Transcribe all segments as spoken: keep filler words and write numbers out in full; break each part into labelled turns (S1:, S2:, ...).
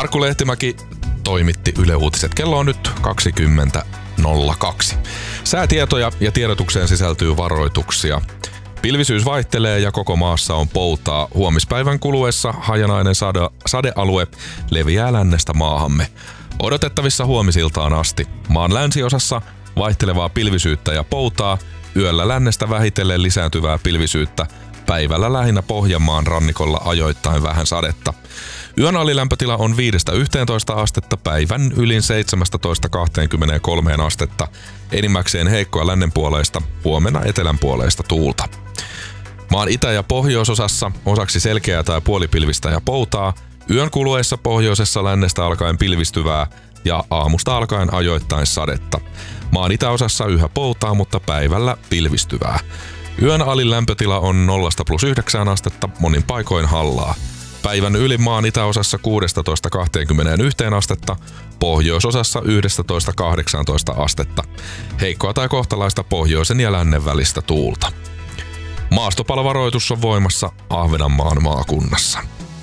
S1: Markku Lehtimäki toimitti Yle Uutiset. Kello on nyt kaksikymmentä nolla kaksi. Säätietoja ja tiedotukseen sisältyy varoituksia. Pilvisyys vaihtelee ja koko maassa on poutaa. Huomispäivän kuluessa hajanainen sade, sadealue leviää lännestä maahamme. Odotettavissa huomisiltaan asti. Maan länsiosassa vaihtelevaa pilvisyyttä ja poutaa, yöllä lännestä vähitellen lisääntyvää pilvisyyttä, päivällä lähinnä Pohjanmaan rannikolla ajoittain vähän sadetta. Yön alilämpötila on viidestä yhteentoista astetta, päivän ylin seitsemästätoista kahteenkymmeneenkolmeen astetta. Enimmäkseen heikkoa lännenpuoleista, huomenna etelänpuoleista tuulta. Maan itä- ja pohjoisosassa osaksi selkeää tai puolipilvistä ja poutaa, yön kuluessa pohjoisessa lännestä alkaen pilvistyvää ja aamusta alkaen ajoittain sadetta. Maan itäosassa yhä poutaa, mutta päivällä pilvistyvää. Yön alilämpötila on nollasta plus yhdeksään astetta, monin paikoin hallaa. Päivän yli maan itäosassa kuudestatoista kahteenkymmeneenyhteen astetta, pohjoisosassa yhdestätoista kahdeksaantoista astetta. Heikkoa tai kohtalaista pohjoisen ja lännen välistä tuulta. Maastopalovaroitus on voimassa Ahvenanmaan maakunnassa.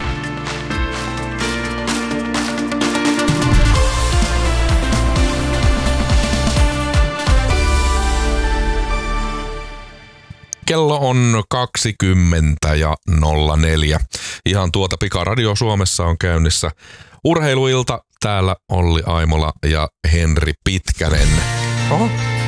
S1: Kello on kaksikymmentä ja nolla neljä. Ihan tuota pikaradio Suomessa on käynnissä urheiluilta. Täällä Olli Aimola ja Henri Pitkänen. Oho.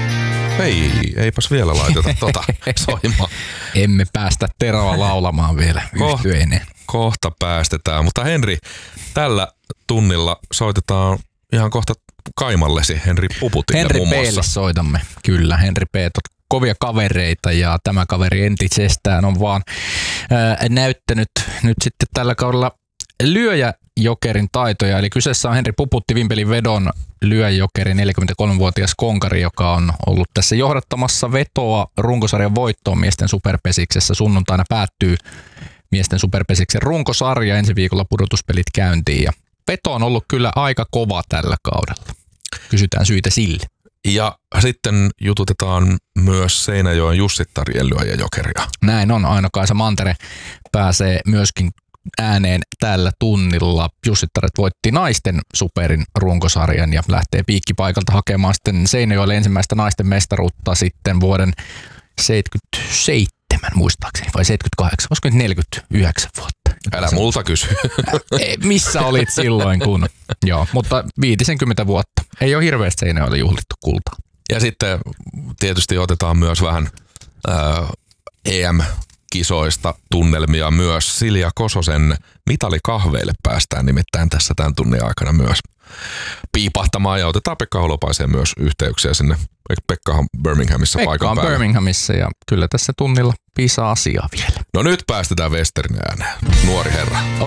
S1: Ei, eipäs vielä laiteta tota soimaan.
S2: Emme päästä Teroa laulamaan vielä yhtyeineen.
S1: Kohta päästetään, mutta Henri, tällä tunnilla soitetaan ihan kohta kaimallesi Henri Puputille
S2: Henri
S1: muun muassa.
S2: P:lle soitamme, kyllä. Henri P. kovia kavereita ja tämä kaveri entisestään on vaan ää, näyttänyt nyt sitten tällä kaudella lyöjäjokerin taitoja. Eli kyseessä on Henri Puputti, Vimpelin vedon lyöjäjokeri, neljäkymmentäkolmevuotias konkari, joka on ollut tässä johdattamassa vetoa runkosarjan voittoon miesten superpesiksessä. Sunnuntaina päättyy miesten superpesiksen runkosarja, ensi viikolla pudotuspelit käyntiin ja veto on ollut kyllä aika kova tällä kaudella. Kysytään syitä sille.
S1: Ja sitten jututetaan myös Seinäjoen Jussittarien lyöjäjokeria.
S2: Näin on, Aino-Kaisa Mantere pääsee myöskin ääneen tällä tunnilla. Jussittaret voitti naisten superin runkosarjan ja lähtee piikkipaikalta hakemaan sitten Seinäjoelle ensimmäistä naisten mestaruutta sitten vuoden seitsemänkymmentäseitsemän muistaakseni, vai seitsemänkymmentäkahdeksan, olisiko nyt neljäkymmentäyhdeksän vuotta?
S1: Älä multa kysy.
S2: Missä olit silloin kun? Joo, mutta viisikymmentä vuotta. Ei ole hirveästi Seinäjoelle juhlittu kultaa.
S1: Ja sitten tietysti otetaan myös vähän ää, E M-kisoista tunnelmia myös. Silja Kososen mitalikahveille päästään nimittäin tässä tämän tunnin aikana myös piipahtamaan ja otetaan Pekka Holopaiseen myös yhteyksiä sinne. Pekkahan Birminghamissa
S2: Pekka
S1: paikan
S2: on
S1: päällä.
S2: Birminghamissa ja kyllä tässä tunnilla piisaa asiaa vielä.
S1: No nyt päästetään Westerin ääneen. Nuori herra.